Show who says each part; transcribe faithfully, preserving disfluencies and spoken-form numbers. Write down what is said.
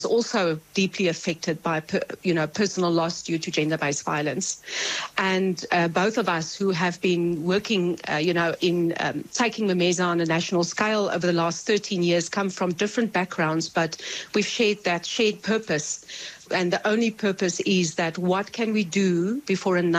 Speaker 1: also deeply affected by, you know, personal loss due to gender-based violence. And uh, both of us who have been working, uh, you know, in um, taking Memeza on a national scale over the last thirteen years come from different backgrounds, but we've shared that shared purpose. And the only purpose is that what can we do before another